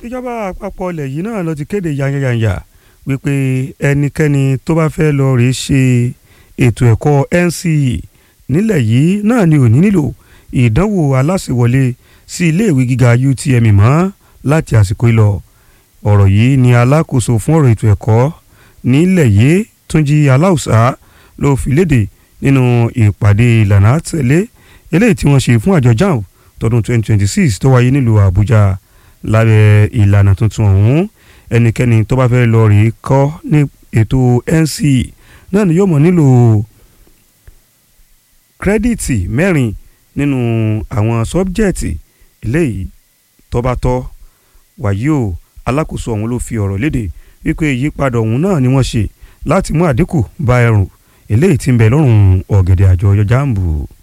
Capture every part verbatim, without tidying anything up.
ìjọba àpapọ̀ ilẹ̀ yìí náà ló ti kéde yanyanyanya wípé ẹnikẹ́ni tó bá fẹ́ lọ rèé ṣe ètò ẹ̀kọ́ N C E nílẹ̀ yìí náà ni ò ní nílò ìdánwò aláṣẹwọlé sí iléèwé gíga U T M E mọ́ láti àsìkò ìlọ. ọ̀rọ̀ yìí ni alákòóso fún ọ̀rọ̀ ètò ẹ̀kọ́ nílẹ̀ yìí Túnjí Aláùsá ló fi léde nínú ìpàdé ìlànà àtẹ̀lé eléyìí tí wọ́n ṣe fún àjọ JAMB tọdún twenty twenty-six tó wáyé nílùú Àbújá. lábẹ́ ìlànà tuntun ọ̀hún ẹnikẹ́ni tó bá fẹ́ lọ rí kọ́ ní ètò N C E náà ni yóò mọ̀ nílò kírẹ́díìtì mẹ́rin nínú àwọn sọ́bjẹ́ẹ̀tì eléyìí tó bá tọ́. wàyí o alákòóso ọ̀hún ló fi ọ̀rọ̀ léde wípé ìyípadà ọ̀hún náà ni wọ́n ṣe láti mú àdínkù bá ẹrù eléyìí tí ń bẹ lọ́rùn ọ̀gẹ̀dẹ̀ àjọ JAMB.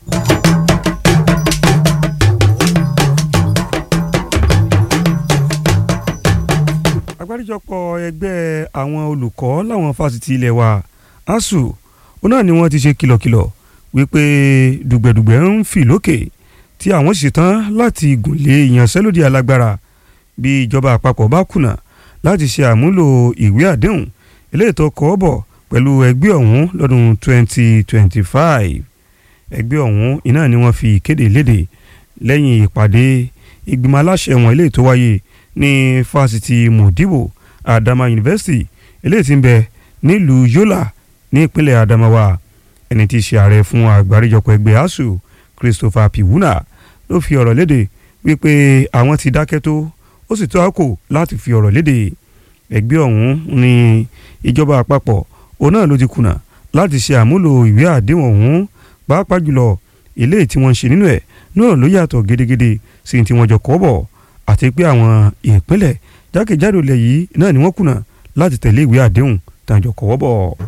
àgbáríjọpọ̀ ẹgbẹ́ àwọn olùkọ́ láwọn fásitì ilẹ̀ wa ASUU ó náà ni wọ́n ti ṣe kìlọ̀kìlọ̀ wípé dùgbẹ̀dùgbẹ̀ ń fì lókè tí àwọn sì tán láti gùnlé ìyanṣẹ́lódì alágbára bí ìjọba àpapọ̀ bá kùnà láti ṣe àmúlò ìwé àdéhùn eléyìí tó kọ́ bọ̀ pẹ̀lú ẹgbẹ́ ọ̀hún lọ́dún twenty twenty-five. ẹgbẹ́ ọ̀hún iná ni wọ́n fi ìkéde léde lẹ́yìn ìpàdé ìgbìmọ̀ aláṣẹ wọn eléyìí tó wáyé ní fásitì Modibo Adama University eléyìí tí ń bẹ nílùú Yola ní ìpínlẹ̀ Adamawa. ẹni tí í ṣe ààrẹ fún àgbáríjọpọ̀ ẹgbẹ́ ASUU Christopher Piwuna ló fi ọ̀rọ̀ léde wípé àwọn ti dákẹ́ tó ó sì tó àkó láti fi ọ̀rọ̀ léde. ẹgbẹ́ ọ̀hún ní ìjọba àpapọ̀ òun náà ló ti kùnà láti ṣe àmúlò ìwé àdéhùn ọ̀hún pàápàá jùlọ eléyìí tí wọ́n ń ṣe nínú ẹ̀ náà ló yàtọ̀ gédégédé sí tí wọ́n jọ kọ́ bọ̀ àti pé àwọn ìpínlẹ̀ jákèjádò ilẹ̀ yìí náà ni wọ́n kùnà láti tẹ̀lé ìwé àdéhùn tàǹjọ̀ kọ́ bọ̀.